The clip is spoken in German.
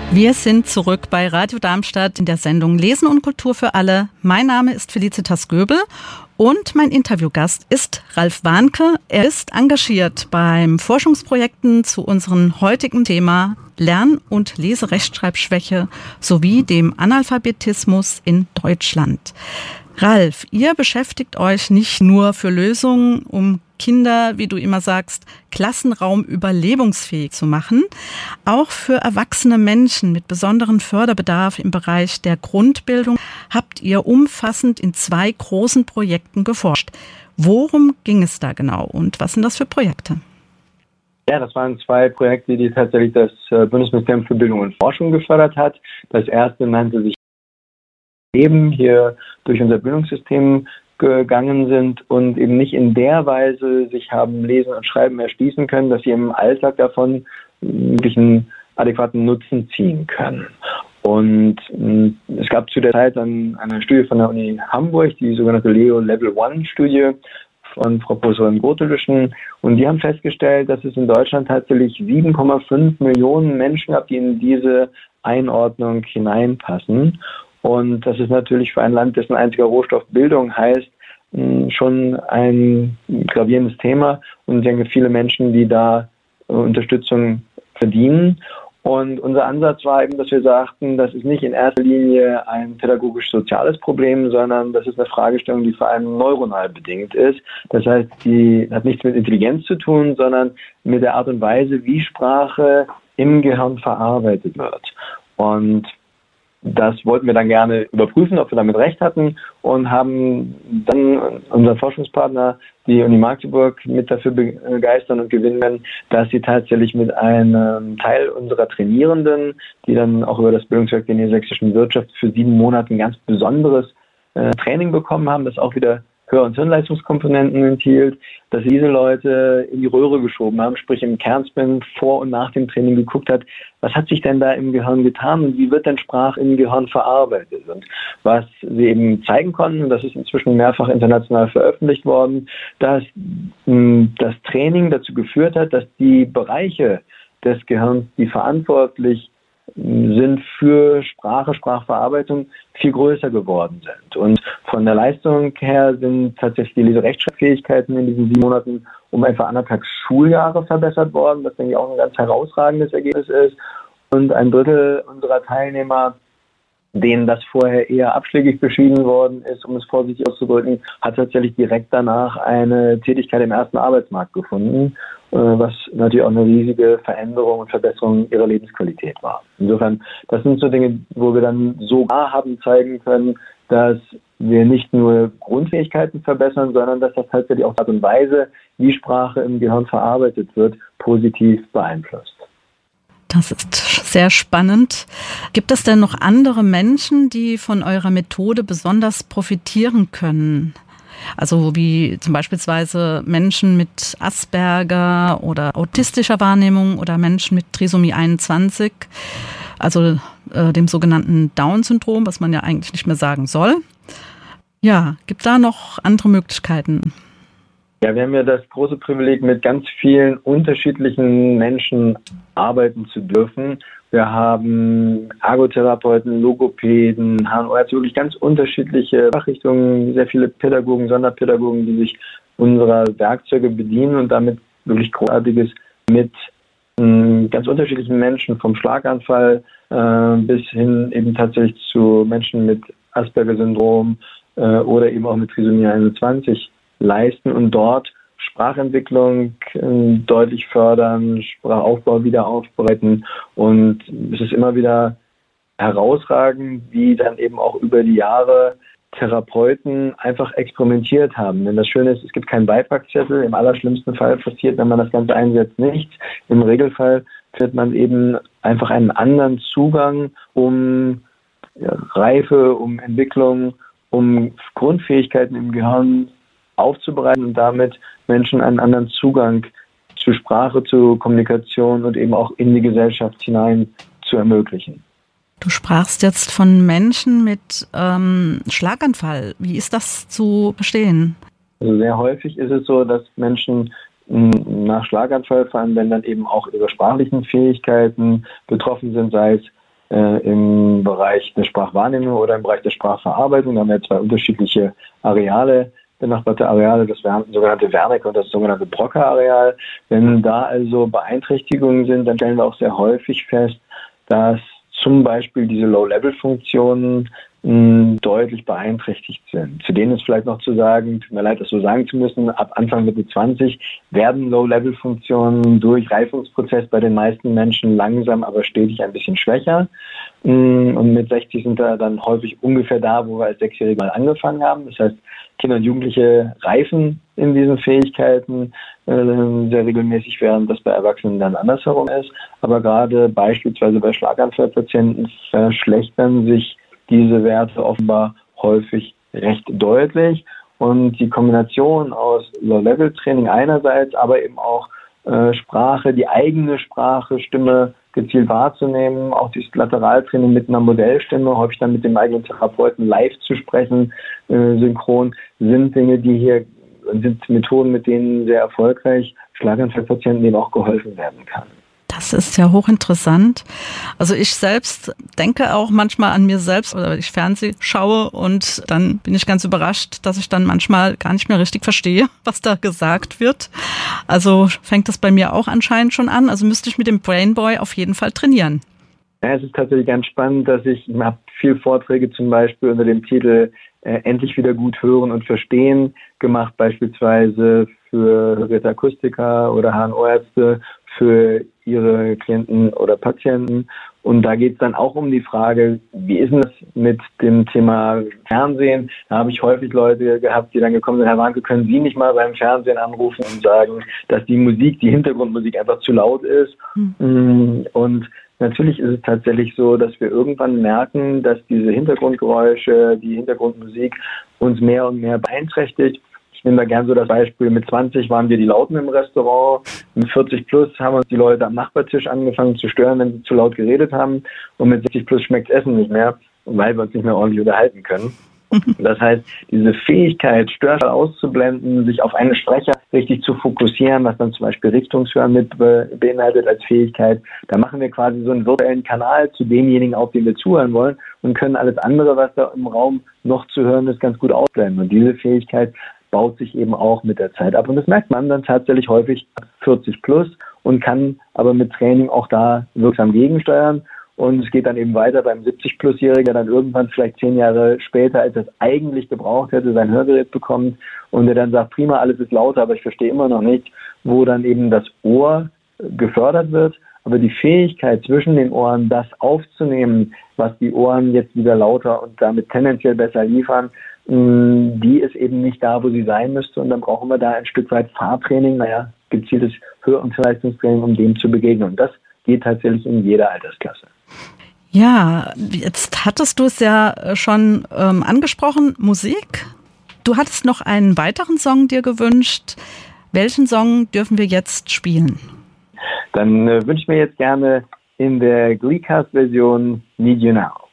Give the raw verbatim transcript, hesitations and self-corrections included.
Wir sind zurück bei Radio Darmstadt in der Sendung Lesen und Kultur für alle. Mein Name ist Felicitas Göbel und mein Interviewgast ist Ralf Warnke. Er ist engagiert beim Forschungsprojekten zu unserem heutigen Thema Lern- und Leserechtschreibschwäche sowie dem Analphabetismus in Deutschland. Ralf, ihr beschäftigt euch nicht nur für Lösungen, um Kinder, wie du immer sagst, Klassenraum überlebensfähig zu machen. Auch für erwachsene Menschen mit besonderem Förderbedarf im Bereich der Grundbildung habt ihr umfassend in zwei großen Projekten geforscht. Worum ging es da genau und was sind das für Projekte? Ja, das waren zwei Projekte, die tatsächlich das Bundesministerium für Bildung und Forschung gefördert hat. Das erste nannte sich eben hier durch unser Bildungssystem gegangen sind und eben nicht in der Weise sich haben Lesen und Schreiben erschließen können, dass sie im Alltag davon wirklich einen adäquaten Nutzen ziehen können. Und mh, es gab zu der Zeit dann eine Studie von der Uni Hamburg, die sogenannte Leo Level eins Studie von Frau Professorin Gotelischen. Und die haben festgestellt, dass es in Deutschland tatsächlich sieben Komma fünf Millionen Menschen gab, die in diese Einordnung hineinpassen. Und das ist natürlich für ein Land, dessen einziger Rohstoff Bildung heißt, schon ein gravierendes Thema. Und ich denke, viele Menschen, die da Unterstützung verdienen. Und unser Ansatz war eben, dass wir sagten, das ist nicht in erster Linie ein pädagogisch-soziales Problem, sondern das ist eine Fragestellung, die vor allem neuronal bedingt ist. Das heißt, die hat nichts mit Intelligenz zu tun, sondern mit der Art und Weise, wie Sprache im Gehirn verarbeitet wird. Und das wollten wir dann gerne überprüfen, ob wir damit recht hatten und haben dann unseren Forschungspartner, die Uni Magdeburg, mit dafür begeistern und gewinnen, dass sie tatsächlich mit einem Teil unserer Trainierenden, die dann auch über das Bildungswerk der niedersächsischen Wirtschaft für sieben Monate ein ganz besonderes äh, Training bekommen haben, das auch wieder Hör- und Hirnleistungskomponenten enthielt, dass diese Leute in die Röhre geschoben haben, sprich im Kernspin vor und nach dem Training geguckt hat, was hat sich denn da im Gehirn getan und wie wird denn Sprache im Gehirn verarbeitet? Und was sie eben zeigen konnten, und das ist inzwischen mehrfach international veröffentlicht worden, dass mh, das Training dazu geführt hat, dass die Bereiche des Gehirns, die verantwortlich sind für Sprache, Sprachverarbeitung, viel größer geworden sind. Und von der Leistung her sind tatsächlich die Leserechtschreibfähigkeiten in diesen sieben Monaten um etwa anderthalb Schuljahre verbessert worden, was denke ich auch ein ganz herausragendes Ergebnis ist. Und ein Drittel unserer Teilnehmer, denen das vorher eher abschlägig beschieden worden ist, um es vorsichtig auszudrücken, hat tatsächlich direkt danach eine Tätigkeit im ersten Arbeitsmarkt gefunden, was natürlich auch eine riesige Veränderung und Verbesserung ihrer Lebensqualität war. Insofern, das sind so Dinge, wo wir dann sogar haben zeigen können, dass wir nicht nur Grundfähigkeiten verbessern, sondern dass das tatsächlich auch die Art und Weise, wie Sprache im Gehirn verarbeitet wird, positiv beeinflusst. Das ist sehr spannend. Gibt es denn noch andere Menschen, die von eurer Methode besonders profitieren können? Also wie zum Beispiel Menschen mit Asperger oder autistischer Wahrnehmung oder Menschen mit Trisomie einundzwanzig, also äh, dem sogenannten Down-Syndrom, was man ja eigentlich nicht mehr sagen soll. Ja, gibt da noch andere Möglichkeiten? Ja, wir haben ja das große Privileg, mit ganz vielen unterschiedlichen Menschen arbeiten zu dürfen. Wir haben Ergotherapeuten, Logopäden, H N O, also wirklich ganz unterschiedliche Fachrichtungen, sehr viele Pädagogen, Sonderpädagogen, die sich unserer Werkzeuge bedienen und damit wirklich Großartiges mit mh, ganz unterschiedlichen Menschen, vom Schlaganfall äh, bis hin eben tatsächlich zu Menschen mit Asperger-Syndrom äh, oder eben auch mit Trisomie einundzwanzig leisten und dort Sprachentwicklung äh, deutlich fördern, Sprachaufbau wieder aufbereiten. Und es ist immer wieder herausragend, wie dann eben auch über die Jahre Therapeuten einfach experimentiert haben. Denn das Schöne ist, es gibt keinen Beipackzettel. Im allerschlimmsten Fall passiert, wenn man das Ganze einsetzt, nichts. Im Regelfall findet man eben einfach einen anderen Zugang, um ja, Reife, um Entwicklung, um Grundfähigkeiten im Gehirn aufzubereiten und damit Menschen einen anderen Zugang zu Sprache, zu Kommunikation und eben auch in die Gesellschaft hinein zu ermöglichen. Du sprachst jetzt von Menschen mit ähm, Schlaganfall. Wie ist das zu verstehen? Also sehr häufig ist es so, dass Menschen mh, nach Schlaganfall, vor allem wenn dann eben auch ihre sprachlichen Fähigkeiten betroffen sind, sei es äh, im Bereich der Sprachwahrnehmung oder im Bereich der Sprachverarbeitung. Da haben wir zwei unterschiedliche Areale, benachbarte Areale, das sogenannte Wernicke und das sogenannte Broca-Areal. Wenn da also Beeinträchtigungen sind, dann stellen wir auch sehr häufig fest, dass zum Beispiel diese Low-Level-Funktionen mh, deutlich beeinträchtigt sind. Zu denen ist vielleicht noch zu sagen, tut mir leid, das so sagen zu müssen, ab Anfang Mitte zwanzig werden Low-Level-Funktionen durch Reifungsprozess bei den meisten Menschen langsam, aber stetig ein bisschen schwächer. Mh, und mit sechzig sind wir dann häufig ungefähr da, wo wir als Sechsjährige mal angefangen haben. Das heißt, Kinder und Jugendliche reifen in diesen Fähigkeiten äh, sehr regelmäßig, während das bei Erwachsenen dann andersherum ist. Aber gerade beispielsweise bei Schlaganfallpatienten verschlechtern sich diese Werte offenbar häufig recht deutlich. Und die Kombination aus Low-Level-Training einerseits, aber eben auch äh, Sprache, die eigene Sprache, Stimme gezielt wahrzunehmen, auch dieses Lateraltraining mit einer Modellstimme, häufig dann mit dem eigenen Therapeuten live zu sprechen, äh, synchron, sind Dinge, die hier, sind Methoden, mit denen sehr erfolgreich Schlaganfallpatienten eben auch geholfen werden kann. Das ist ja hochinteressant. Also ich selbst denke auch manchmal an mir selbst, oder ich Fernsehen schaue und dann bin ich ganz überrascht, dass ich dann manchmal gar nicht mehr richtig verstehe, was da gesagt wird. Also fängt das bei mir auch anscheinend schon an. Also müsste ich mit dem Brainboy auf jeden Fall trainieren. Ja, es ist tatsächlich ganz spannend, dass ich, ich habe viele Vorträge zum Beispiel unter dem Titel äh, Endlich wieder gut hören und verstehen gemacht, beispielsweise für Akustiker oder H N O-Ärzte, für ihre Klienten oder Patienten. Und da geht es dann auch um die Frage, wie ist es mit dem Thema Fernsehen? Da habe ich häufig Leute gehabt, die dann gekommen sind, Herr Warnke, können Sie nicht mal beim Fernsehen anrufen und sagen, dass die Musik, die Hintergrundmusik einfach zu laut ist? Mhm. Und natürlich ist es tatsächlich so, dass wir irgendwann merken, dass diese Hintergrundgeräusche, die Hintergrundmusik uns mehr und mehr beeinträchtigt. Ich nehme da gern so das Beispiel, mit zwanzig waren wir die Lauten im Restaurant, mit vierzig plus haben uns die Leute am Nachbartisch angefangen zu stören, wenn sie zu laut geredet haben, und mit sechzig plus schmeckt Essen nicht mehr, weil wir uns nicht mehr ordentlich unterhalten können. Das heißt, diese Fähigkeit, Störfall auszublenden, sich auf einen Sprecher richtig zu fokussieren, was dann zum Beispiel Richtungshören mit beinhaltet als Fähigkeit, da machen wir quasi so einen virtuellen Kanal zu demjenigen, auf den wir zuhören wollen, und können alles andere, was da im Raum noch zu hören ist, ganz gut ausblenden. Und diese Fähigkeit baut sich eben auch mit der Zeit ab. Und das merkt man dann tatsächlich häufig vierzig plus und kann aber mit Training auch da wirksam gegensteuern. Und es geht dann eben weiter beim siebzig plus-Jährigen, der dann irgendwann vielleicht zehn Jahre später, als er es eigentlich gebraucht hätte, sein Hörgerät bekommt und der dann sagt, prima, alles ist lauter, aber ich verstehe immer noch nicht, wo dann eben das Ohr gefördert wird. Aber die Fähigkeit zwischen den Ohren, das aufzunehmen, was die Ohren jetzt wieder lauter und damit tendenziell besser liefern, die ist eben nicht da, wo sie sein müsste. Und dann brauchen wir da ein Stück weit Fahrtraining, naja, gezieltes Hör- und Leistungstraining, um dem zu begegnen. Und das geht tatsächlich in jeder Altersklasse. Ja, jetzt hattest du es ja schon ähm, angesprochen, Musik. Du hattest noch einen weiteren Song dir gewünscht. Welchen Song dürfen wir jetzt spielen? Dann äh, wünsche ich mir jetzt gerne in der Glee-Cast-Version Need You Now.